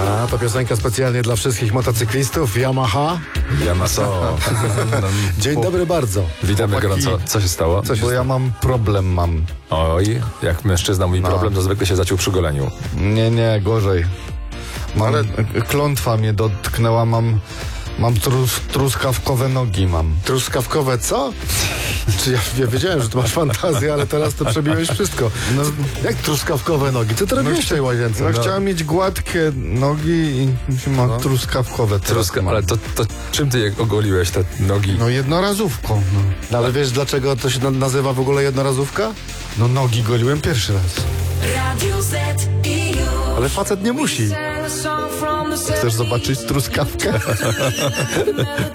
A to piosenka specjalnie dla wszystkich motocyklistów Yamaha. Yamaha. Dzień dobry bardzo. Witamy gorąco. Co się stało? Bo ja mam problem. Oj, jak mężczyzna mówi problem, to zwykle się zaciął przy goleniu. Nie, gorzej. Ale Klątwa mnie dotknęła, mam truskawkowe nogi mam. truskawkowe co? Czy ja wiedziałem, że ty masz fantazję, ale teraz to przebiłeś wszystko. No, Jak truskawkowe nogi? Co ty robiłeś w tej łazience? Chciałem mieć gładkie nogi i mam truskawkowe. Truska, ale to czym ty je ogoliłeś, te nogi? No jednorazówką. No, ale wiesz, dlaczego to się nazywa w ogóle jednorazówka? No nogi goliłem pierwszy raz. Radio Z i już. Ale facet nie musi. Chcesz zobaczyć truskawkę?